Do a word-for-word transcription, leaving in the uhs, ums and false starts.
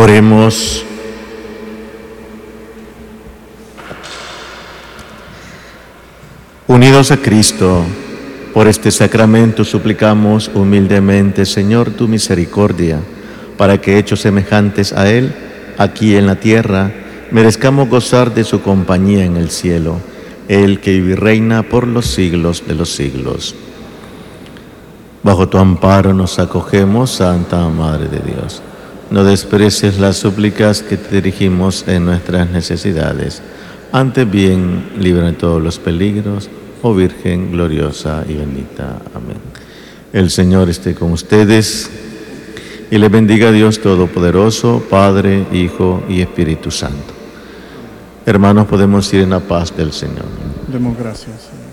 Oremos. Unidos a Cristo, por este sacramento suplicamos humildemente, Señor, tu misericordia, para que, hechos semejantes a Él, aquí en la tierra, merezcamos gozar de su compañía en el cielo, Él que vive y reina por los siglos de los siglos. Bajo tu amparo nos acogemos, Santa Madre de Dios. No desprecies las súplicas que te dirigimos en nuestras necesidades. Antes bien, libra de todos los peligros, oh Virgen gloriosa y bendita. Amén. El Señor esté con ustedes y les bendiga Dios Todopoderoso, Padre, Hijo y Espíritu Santo. Hermanos, podemos ir en la paz del Señor. Demos gracias.